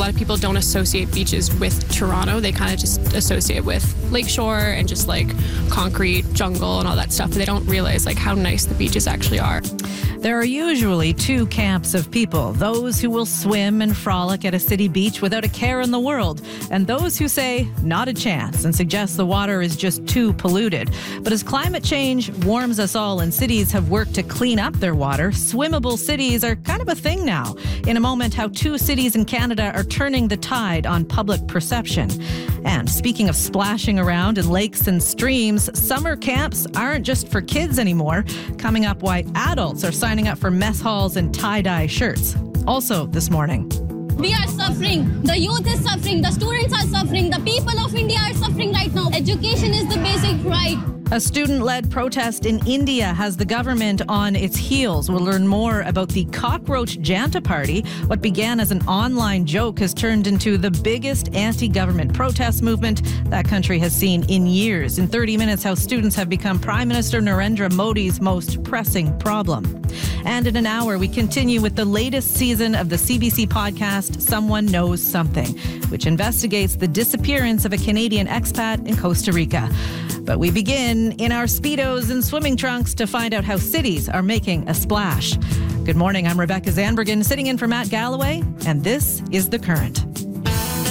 lot of people don't associate beaches with Toronto. They kind of just associate with lakeshore and just like concrete jungle and all that stuff. But they don't realize like how nice the beaches actually are. There are usually two camps of people, those who will swim and frolic at a city beach without a care in the world, and those who say not a chance and suggest the water is just too polluted. But as climate change warms us all and cities have worked to clean up their water, swimmable cities are kind of a thing now. In a moment, how two cities in Canada are turning the tide on public perception. And speaking of splashing around in lakes and streams, summer camps aren't just for kids anymore. Coming up, why adults are signing up for mess halls and tie-dye shirts. Also this morning. We are suffering. The youth is suffering. The students are suffering. The people of India are suffering right now. Education is the basic right. A student-led protest in India has the government on its heels. We'll learn more about the Cockroach Janta Party. What began as an online joke has turned into the biggest anti-government protest movement that country has seen in years. In 30 minutes, how students have become Prime Minister Narendra Modi's most pressing problem. And in an hour, we continue with the latest season of the CBC podcast, Someone Knows Something, which investigates the disappearance of a Canadian expat in Costa Rica. But we begin in our Speedos and swimming trunks to find out how cities are making a splash. Good morning, I'm Rebecca Zandbergen, sitting in for Matt Galloway, and this is The Current.